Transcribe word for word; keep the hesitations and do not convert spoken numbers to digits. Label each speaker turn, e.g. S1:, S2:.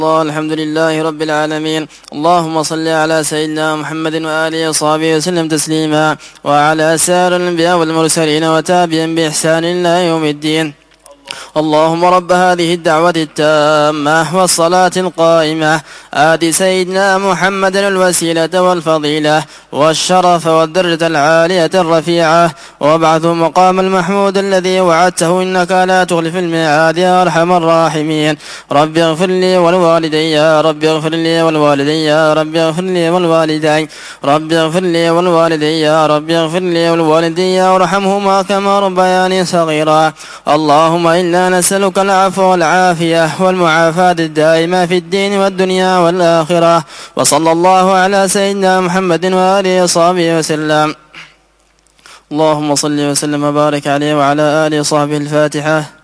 S1: الله. الحمد لله رب العالمين. اللهم صل على سيدنا محمد وآله وصحبه وسلم تسليما، وعلى سائر الأنبياء والمرسلين وتابعين بإحسان إلى يوم الدين. اللهم رب هذه الدعوة التامة والصلاة القائمة آت سيدنا محمد الوسيلة والفضيلة والشرف والدرجة العالية الرفيعة، وابعثه مقام المحمود الذي وعدته إنك لا تخلف الميعاد يا أرحم الراحمين. رب اغفر لي والوالدي يا رب اغفر لي والوالدي يا رب اغفر لي والوالدين رب اغفر لي والوالدي يا رب اغفر لي والوالدي وارحمهما كما ربياني صغيرا. اللهم إنا نسألك العفو والعافية والمعافاة الدائمة في الدين والدنيا والآخرة. وصلى الله على سيدنا محمد وآله وصحبه وسلم. اللهم صل وسلم وبارك عليه وعلى آله وصحبه. الفاتحة.